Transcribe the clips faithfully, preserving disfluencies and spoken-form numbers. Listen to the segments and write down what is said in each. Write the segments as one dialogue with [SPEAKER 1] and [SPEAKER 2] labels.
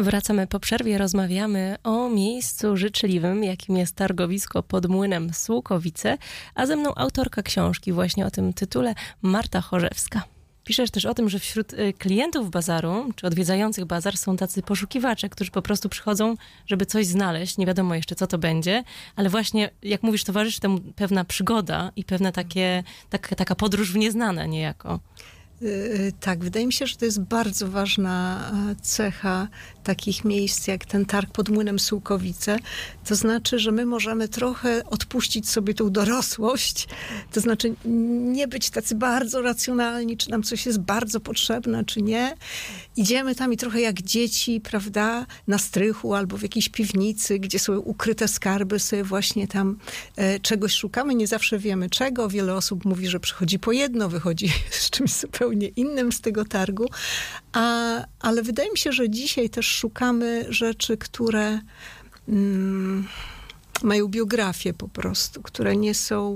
[SPEAKER 1] Wracamy po przerwie, rozmawiamy o miejscu życzliwym, jakim jest targowisko pod Młynem Słukowice, a ze mną autorka książki właśnie o tym tytule, Marta Chorzewska. Piszesz też o tym, że wśród klientów bazaru, czy odwiedzających bazar są tacy poszukiwacze, którzy po prostu przychodzą, żeby coś znaleźć, nie wiadomo jeszcze co to będzie, ale właśnie, jak mówisz, towarzyszy temu pewna przygoda i pewna takie, tak, taka podróż w nieznane niejako.
[SPEAKER 2] Tak, wydaje mi się, że to jest bardzo ważna cecha takich miejsc jak ten targ pod Młynem Słukowice. To znaczy, że my możemy trochę odpuścić sobie tą dorosłość. To znaczy nie być tacy bardzo racjonalni, czy nam coś jest bardzo potrzebne, czy nie. Idziemy tam i trochę jak dzieci, prawda, na strychu albo w jakiejś piwnicy, gdzie są ukryte skarby, sobie właśnie tam e, czegoś szukamy. Nie zawsze wiemy czego. Wiele osób mówi, że przychodzi po jedno, wychodzi z czymś zupełnie innym z tego targu. A, ale wydaje mi się, że dzisiaj też szukamy rzeczy, które mm, mają biografię po prostu, które nie są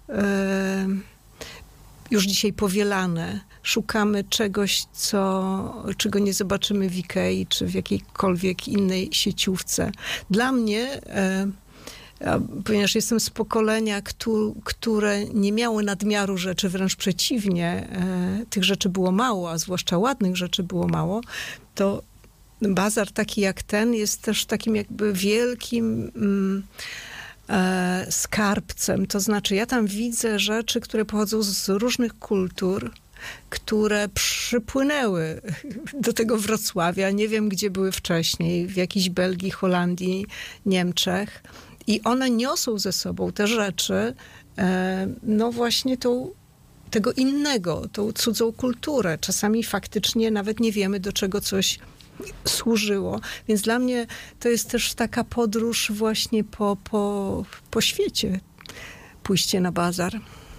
[SPEAKER 2] e, już dzisiaj powielane. Szukamy czegoś, co, czego nie zobaczymy w Ikei, czy w jakiejkolwiek innej sieciówce. Dla mnie, e, ponieważ jestem z pokolenia, które nie miało nadmiaru rzeczy, wręcz przeciwnie, e, tych rzeczy było mało, a zwłaszcza ładnych rzeczy było mało, to bazar taki jak ten jest też takim jakby wielkim mm, e, skarbcem. To znaczy ja tam widzę rzeczy, które pochodzą z różnych kultur, które przypłynęły do tego Wrocławia. Nie wiem, gdzie były wcześniej, w jakiejś Belgii, Holandii, Niemczech. I one niosą ze sobą te rzeczy, e, no właśnie tą, tego innego, tą cudzą kulturę. Czasami faktycznie nawet nie wiemy, do czego coś służyło. Więc dla mnie to jest też taka podróż właśnie po, po, po świecie. Pójście na bazar.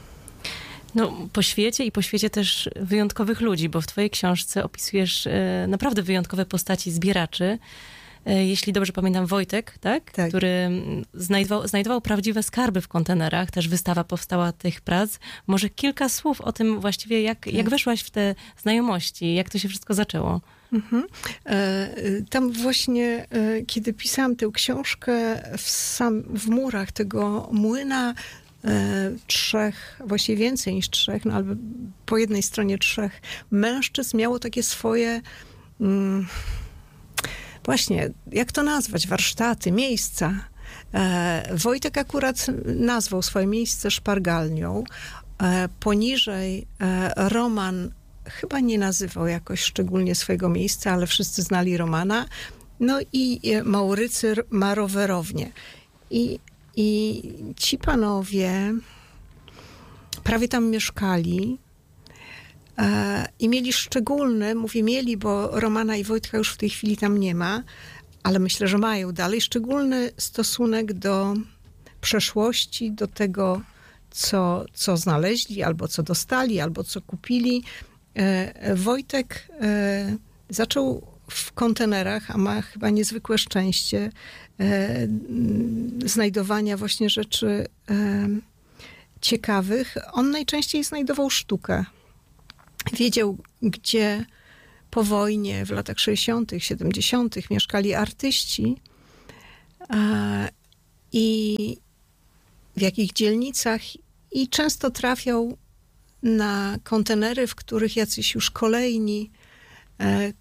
[SPEAKER 1] No, po świecie i po świecie też wyjątkowych ludzi, bo w twojej książce opisujesz e, naprawdę wyjątkowe postaci zbieraczy. E, jeśli dobrze pamiętam, Wojtek, tak?
[SPEAKER 2] Tak.
[SPEAKER 1] Który znajdował, znajdował prawdziwe skarby w kontenerach. Też wystawa powstała tych prac. Może kilka słów o tym właściwie, jak, tak. jak weszłaś w te znajomości, jak to się wszystko zaczęło?
[SPEAKER 2] Mhm. E, tam właśnie, e, kiedy pisałam tę książkę w, sam, w murach tego młyna, E, trzech, właściwie więcej niż trzech, no albo po jednej stronie trzech mężczyzn miało takie swoje mm, właśnie, jak to nazwać, warsztaty, miejsca. E, Wojtek akurat nazwał swoje miejsce szpargalnią. E, poniżej e, Roman chyba nie nazywał jakoś szczególnie swojego miejsca, ale wszyscy znali Romana. No i Maurycy ma rowerownię. I I ci panowie prawie tam mieszkali e, i mieli szczególny, mówię mieli, bo Romana i Wojtka już w tej chwili tam nie ma, ale myślę, że mają dalej szczególny stosunek do przeszłości, do tego, co, co znaleźli, albo co dostali, albo co kupili. E, Wojtek e, zaczął w kontenerach, a ma chyba niezwykłe szczęście e, znajdowania właśnie rzeczy e, ciekawych. On najczęściej znajdował sztukę. Wiedział, gdzie po wojnie w latach sześćdziesiątych, siedemdziesiątych mieszkali artyści e, i w jakich dzielnicach, i często trafiał na kontenery, w których jacyś już kolejni e,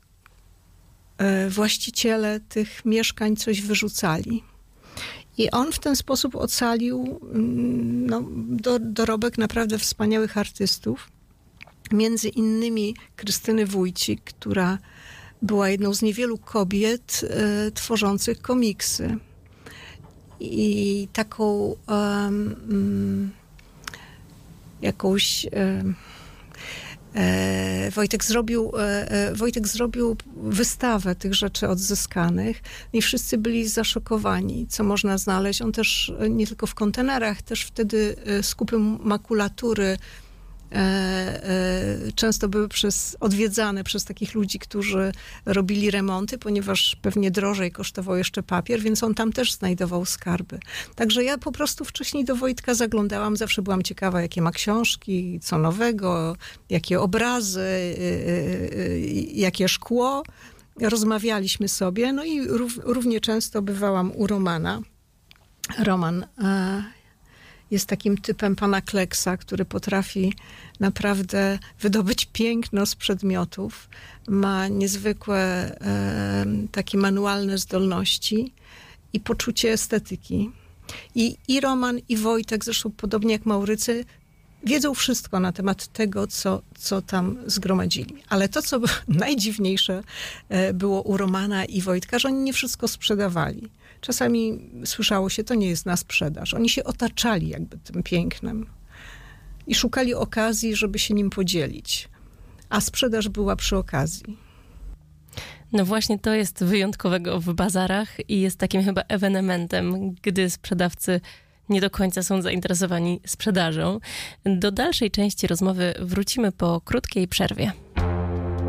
[SPEAKER 2] właściciele tych mieszkań coś wyrzucali. I on w ten sposób ocalił no, do, dorobek naprawdę wspaniałych artystów. Między innymi Krystyny Wójcik, która była jedną z niewielu kobiet e, tworzących komiksy. I taką um, jakąś... Um, Wojtek zrobił, Wojtek zrobił wystawę tych rzeczy odzyskanych i wszyscy byli zaszokowani, co można znaleźć. On też nie tylko w kontenerach, też wtedy skupy makulatury często były przez, odwiedzane przez takich ludzi, którzy robili remonty, ponieważ pewnie drożej kosztował jeszcze papier, więc on tam też znajdował skarby. Także ja po prostu wcześniej do Wojtka zaglądałam, zawsze byłam ciekawa, jakie ma książki, co nowego, jakie obrazy, jakie szkło. rozmawialiśmy sobie, no i rów, równie często bywałam u Romana. Roman e, jest takim typem pana Kleksa, który potrafi naprawdę wydobyć piękno z przedmiotów. Ma niezwykłe e, takie manualne zdolności i poczucie estetyki. I, I Roman, i Wojtek, zresztą podobnie jak Maurycy, wiedzą wszystko na temat tego, co, co tam zgromadzili. Ale to, co najdziwniejsze było u Romana i Wojtka, że oni nie wszystko sprzedawali. Czasami słyszało się, to nie jest na sprzedaż. Oni się otaczali jakby tym pięknem i szukali okazji, żeby się nim podzielić. A sprzedaż była przy okazji.
[SPEAKER 1] No właśnie to jest wyjątkowego w bazarach i jest takim chyba ewenementem, gdy sprzedawcy nie do końca są zainteresowani sprzedażą. Do dalszej części rozmowy wrócimy po krótkiej przerwie.